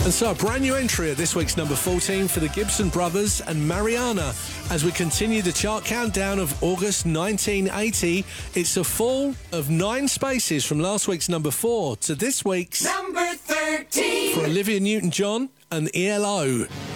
And so a brand new entry at this week's number 14 for the Gibson Brothers and Mariana. As we continue the chart countdown of August 1980, it's a fall of 9 spaces from last week's number 4 to this week's number 13 for Olivia Newton-John and ELO.